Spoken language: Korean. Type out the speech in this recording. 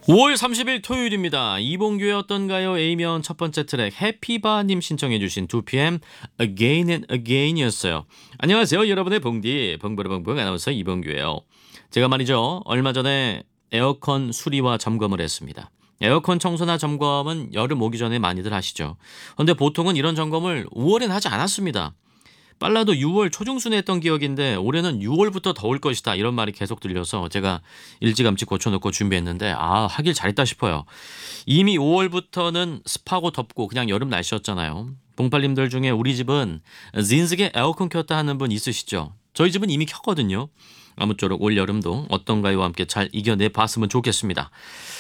5월 30일 토요일입니다. 이봉규의 어떤가요? A면 첫 번째 트랙 해피바님 신청해 주신 2PM Again and Again이었어요. 안녕하세요. 여러분의 봉디 봉부르봉봉 아나운서 이봉규예요. 제가 말이죠. 얼마 전에 에어컨 수리와 점검을 했습니다. 에어컨 청소나 점검은 여름 오기 전에 많이들 하시죠. 그런데 보통은 이런 점검을 5월엔 하지 않았습니다. 빨라도 6월 초중순에 했던 기억인데 올해는 6월부터 더울 것이다 이런 말이 계속 들려서 제가 일찌감치 고쳐놓고 준비했는데 하길 잘했다 싶어요. 이미 5월부터는 습하고 덥고 그냥 여름 날씨였잖아요. 봉팔님들 중에 우리 집은 진스게 에어컨 켰다 하는 분 있으시죠? 저희 집은 이미 켰거든요. 아무쪼록 올 여름도 어떤가요와 함께 잘 이겨내 봤으면 좋겠습니다.